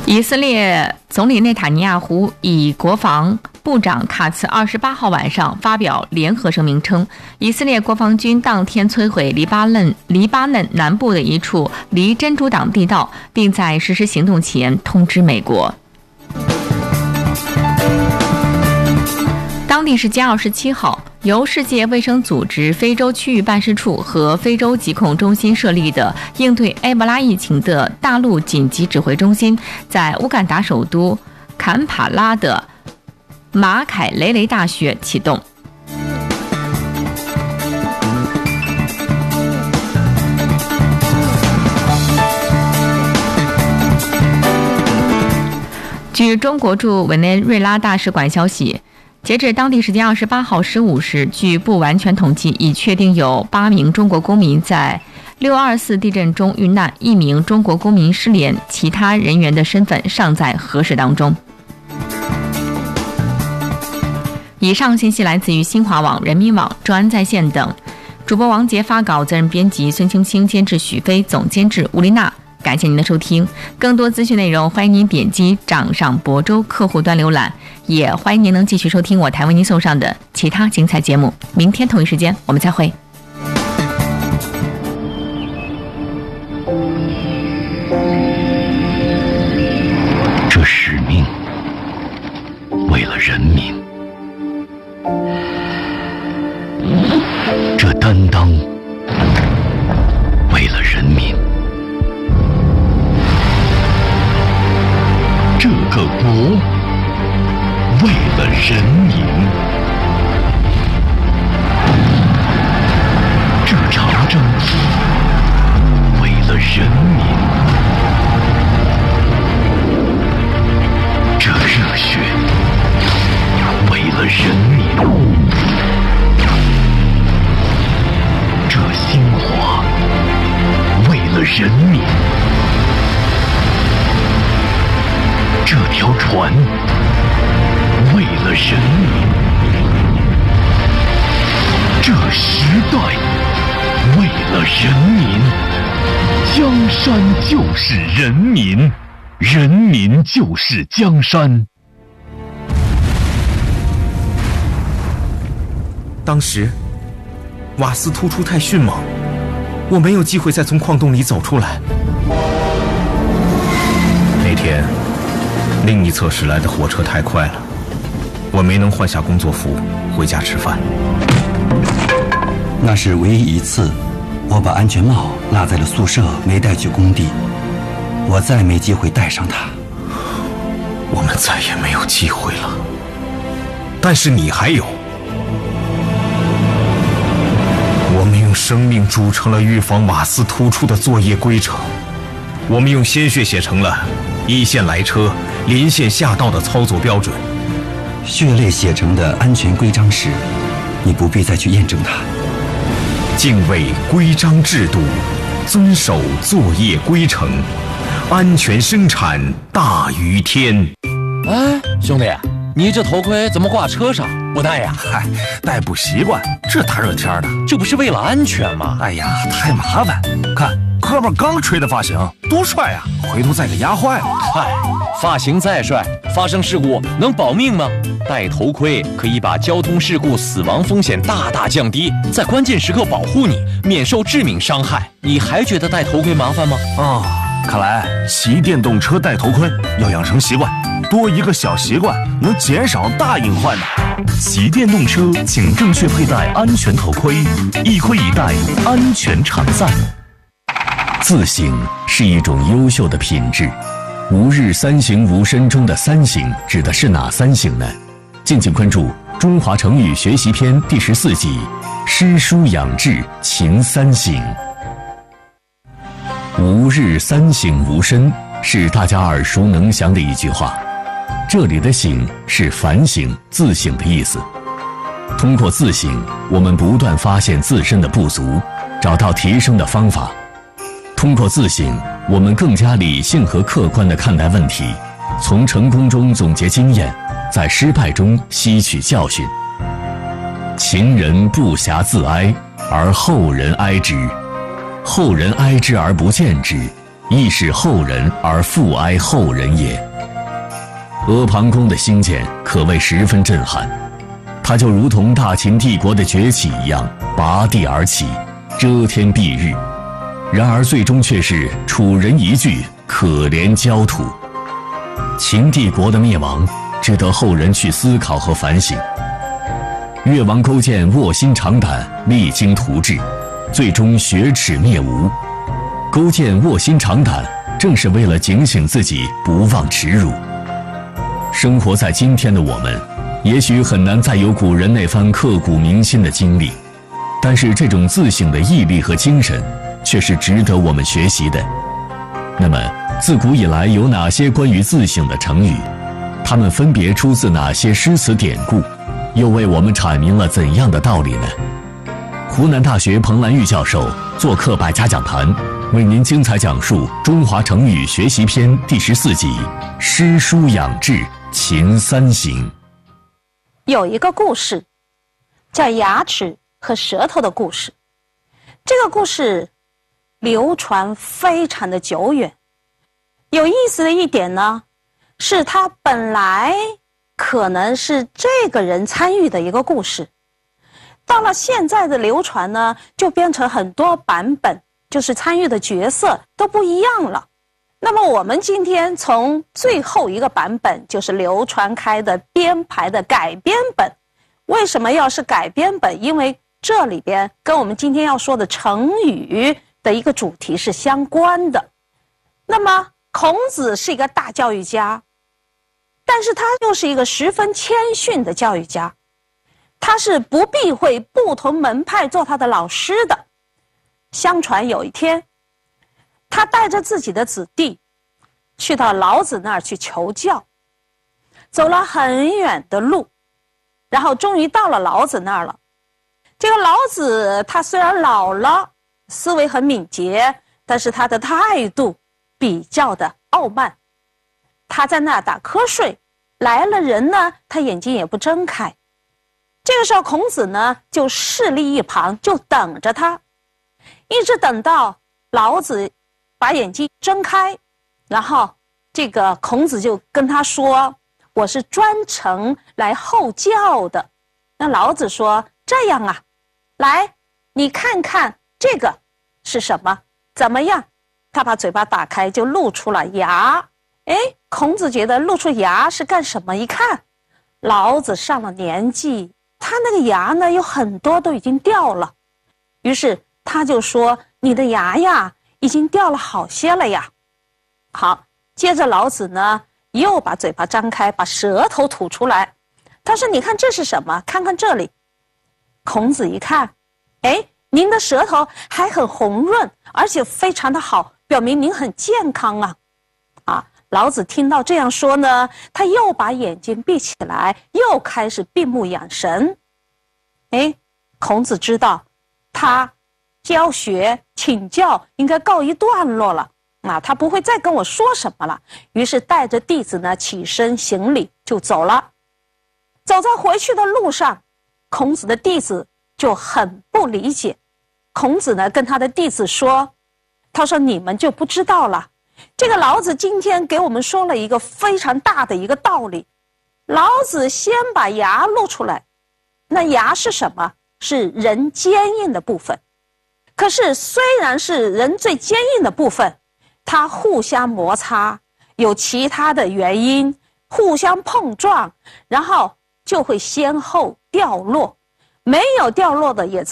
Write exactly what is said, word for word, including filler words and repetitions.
以色列总理内塔尼亚胡以国防部长卡茨二十八号晚上发表联合声明称，以色列国防军当天摧毁黎巴嫩黎巴嫩南部的一处离珍珠港地道，并在实施行动前通知美国。当地时间二十七号，由世界卫生组织非洲区域办事处和非洲疾控中心设立的应对埃博拉疫情的大陆紧急指挥中心，在乌干达首都坎帕拉的马凯雷雷大学启动。据中国驻委内瑞拉大使馆消息，截至当地时间二十八号十五时，据不完全统计，已确定有八名中国公民在六二四地震中遇难，一名中国公民失联，其他人员的身份尚在核实当中。以上信息来自于新华网、人民网、中安在线等。主播王杰发稿，责任编辑孙青青，监制许飞，总监制吴丽娜。感谢您的收听，更多资讯内容欢迎您点击掌上博州客户端浏览，也欢迎您能继续收听我台为您送上的其他精彩节目。明天同一时间我们再会。 这使命为了人民，这担当为了人民，这个国为了人民，这长征为了人民，这热血为了人民，这兴华为了人民，这条船为了人民，这时代为了人民，江山就是人民，人民就是江山。 当时瓦斯突出太迅猛，我没有机会再从矿洞里走出来。那天另一侧驶来的火车太快了，我没能换下工作服回家吃饭。 那是唯一一次我把安全帽落在了宿舍，没带去工地，我再没机会戴上它。 我们再也没有机会了，但是你还有。我们用生命铸成了预防瓦斯突出的作业规程，我们用鲜血写成了一线来车、临线下道的操作标准。 血泪写成的安全规章时，你不必再去验证它。 敬畏规章制度，遵守作业规程，安全生产大于天。 哎，兄弟，你这头盔怎么挂车上不戴呀？ 嗨，戴不习惯，这大热天的， 这不是为了安全吗？ 哎呀，太麻烦。看哥们刚吹的发型，多帅呀！回头再给压坏了。 嗨，发型再帅，发生事故能保命吗？戴头盔可以把交通事故死亡风险大大降低，在关键时刻保护你，免受致命伤害。你还觉得戴头盔麻烦吗？ 哦，看来骑电动车戴头盔要养成习惯，多一个小习惯能减少大隐患的。 骑电动车请正确佩戴安全头盔，一盔一戴，安全常在。自省是一种优秀的品质。吾日三省吾身中的三省指的是哪三省呢？敬请关注《中华成语学习篇》第十四集《诗书养志勤三省》。吾日三省吾身是大家耳熟能详的一句话，这里的省是反省、自省的意思。通过自省，我们不断发现自身的不足，找到提升的方法。通过自省，我们更加理性和客观地看待问题，从成功中总结经验，在失败中吸取教训。秦人不暇自哀，而后人哀之；后人哀之而不见之， 亦使后人而复哀后人也。阿房宫的兴建可谓十分震撼，它就如同大秦帝国的崛起一样，拔地而起，遮天蔽日，然而最终却是楚人一句可怜焦土。秦帝国的灭亡值得后人去思考和反省。越王勾践卧薪尝胆，励精图治，最终雪耻灭吴。勾践卧薪尝胆，正是为了警醒自己不忘耻辱。生活在今天的我们，也许很难再有古人那番刻骨铭心的经历，但是这种自省的毅力和精神，却是值得我们学习的。那么，自古以来有哪些关于自省的成语？它们分别出自哪些诗词典故？又为我们阐明了怎样的道理呢？湖南大学彭兰玉教授做客百家讲坛，为您精彩讲述《中华成语学习篇》第十四集《诗书养志秦三省》。 有一个故事，叫牙齿和舌头的故事。这个故事流传非常的久远。有意思的一点呢，是它本来可能是这个人参与的一个故事，到了现在的流传呢，就变成很多版本，就是参与的角色都不一样了。那么我们今天从最后一个版本，就是流传开的编排的改编本。为什么要是改编本？因为这里边跟我们今天要说的成语的一个主题是相关的。那么孔子是一个大教育家，但是他又是一个十分谦逊的教育家，他是不避讳不同门派做他的老师的。相传有一天，他带着自己的子弟去到老子那儿去求教，走了很远的路，然后终于到了老子那儿了。这个老子他虽然老了，思维很敏捷，但是他的态度比较的傲慢。他在那儿打瞌睡，来了人呢，他眼睛也不睁开。这个时候孔子呢就侍立一旁，就等着他，一直等到老子把眼睛睁开，然后这个孔子就跟他说，我是专程来候教的。那老子说，这样啊，来，你看看这个是什么，怎么样？他把嘴巴打开，就露出了牙。哎，孔子觉得露出牙是干什么？一看，老子上了年纪，他那个牙呢有很多都已经掉了，于是他就说，你的牙呀已经掉了好些了呀。好，接着老子呢又把嘴巴张开，把舌头吐出来。他说，你看这是什么？看看这里。孔子一看，哎，您的舌头还很红润，而且非常的好，表明您很健康啊。啊，老子听到这样说呢，他又把眼睛闭起来，又开始闭目养神。哎，孔子知道他教学请教应该告一段落了，啊，他不会再跟我说什么了，于是带着弟子呢起身行礼就走了。走在回去的路上，孔子的弟子就很不理解。孔子呢跟他的弟子说，他说，你们就不知道了，这个老子今天给我们说了一个非常大的一个道理。老子先把牙露出来，那牙是什么？是人坚硬的部分。可是虽然是人最坚硬的部分，它互相摩擦，有其他的原因，互相碰撞，然后就会先后掉落。没有掉落的也